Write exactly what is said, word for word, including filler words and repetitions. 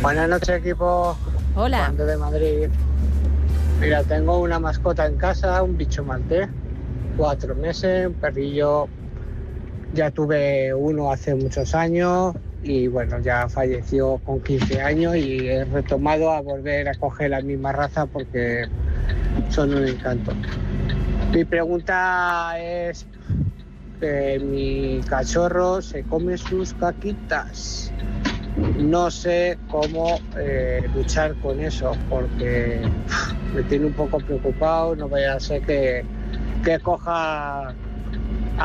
Buenas noches, equipo. Hola. Juan de Madrid. Mira, tengo una mascota en casa, un bicho maltés, cuatro meses, un perrillo. Ya tuve uno hace muchos años y bueno, ya falleció con quince años y he retomado a volver a coger la misma raza porque son un encanto. Mi pregunta es que mi cachorro se come sus caquitas. No sé cómo eh, luchar con eso porque uf, me tiene un poco preocupado, no vaya a ser que, que coja